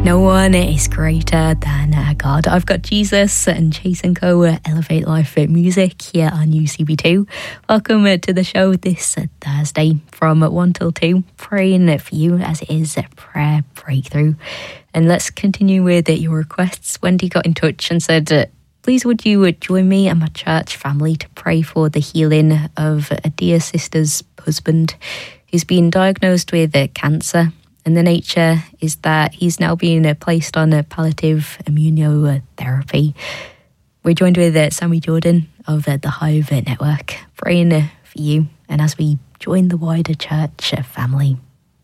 No one is greater than God. I've got Jesus and Chase & Co. Elevate Life Music here on UCB2. Welcome to the show this Thursday from 1 till 2. Praying for you as it is a prayer breakthrough. And let's continue with your requests. Wendy got in touch and said, please would you join me and my church family to pray for the healing of a dear sister's husband who's been diagnosed with cancer. And the nature is that he's now being placed on a palliative immunotherapy. We're joined with Sammy Jordan of the Hive Network, praying for you and as we join the wider church family.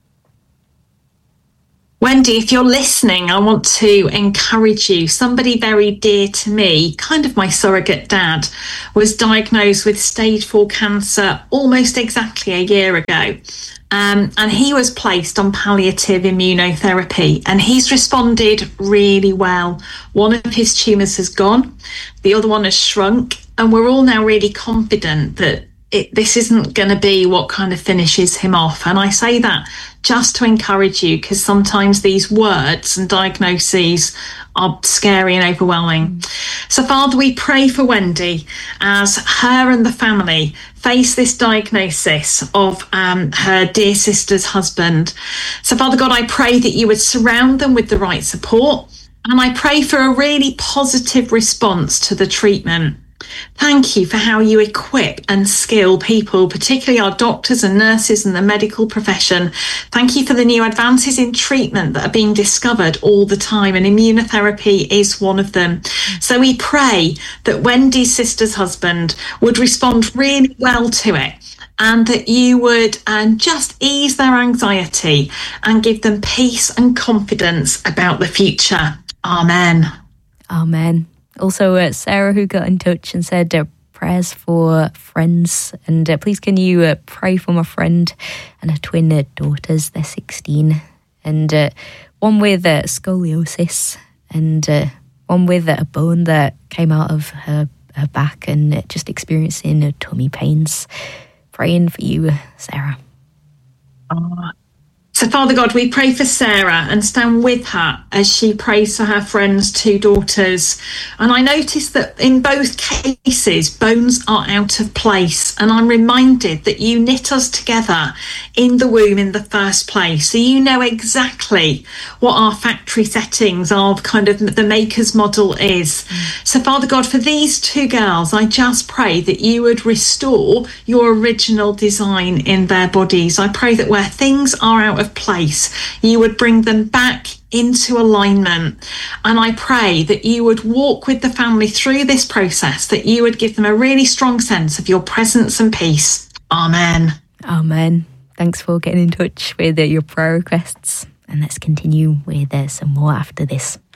Wendy, if you're listening, I want to encourage you. Somebody very dear to me, kind of my surrogate dad, was diagnosed with stage 4 cancer almost exactly a year ago. And he was placed on palliative immunotherapy and he's responded really well. One of his tumours has gone, the other one has shrunk, and we're all now really confident that this isn't going to be what kind of finishes him off. And I say that just to encourage you, because sometimes these words and diagnoses are scary and overwhelming. So Father, we pray for Wendy as her and the family face this diagnosis of her dear sister's husband. So Father God, I pray that you would surround them with the right support, and I pray for a really positive response to the treatment. Thank you for how you equip and skill people, particularly our doctors and nurses and the medical profession. Thank you for the new advances in treatment that are being discovered all the time, and immunotherapy is one of them. So we pray that Wendy's sister's husband would respond really well to it, and that you would just ease their anxiety and give them peace and confidence about the future. Amen. Amen. Also, Sarah, who got in touch and said prayers for friends. And please can you pray for my friend and her twin daughters. They're 16. And one with scoliosis and one with a bone that came out of her back and just experiencing tummy pains. Praying for you, Sarah. So, Father God, we pray for Sarah and stand with her as she prays for her friend's 2 daughters. And I noticed that in both cases, bones are out of place. And I'm reminded that you knit us together in the womb in the first place. So you know exactly what our factory settings of kind of the maker's model is. So, Father God, for these 2 girls, I just pray that you would restore your original design in their bodies. I pray that where things are out of place, you would bring them back into alignment. And I pray that you would walk with the family through this process, that you would give them a really strong sense of your presence and peace. Amen. Amen. Thanks for getting in touch with your prayer requests. And let's continue with some more after this.